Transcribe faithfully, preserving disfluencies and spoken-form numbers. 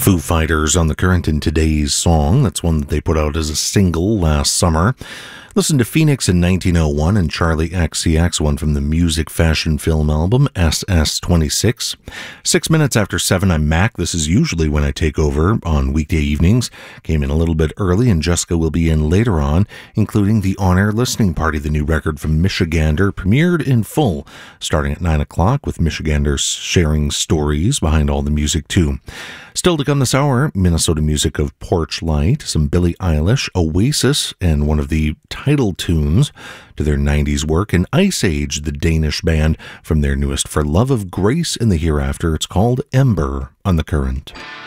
Foo Fighters on the Current in today's song. That's one that they put out as a single last summer. Listen to Phoenix in nineteen oh one and Charlie X C X, one from the music fashion film album S S twenty-six. Six minutes after seven, I'm Mac. This is usually when I take over on weekday evenings. Came in a little bit early, and Jessica will be in later on, including the on-air listening party. The new record from Michigander premiered in full, starting at nine o'clock, with Michigander sharing stories behind all the music too. Still to come this hour, Minnesota music of Porch Light, some Billie Eilish, Oasis, and one of the title tunes to their nineties work, and Ice Age, the Danish band, from their newest For Love of Grace in the Hereafter. It's called Ember on the Current.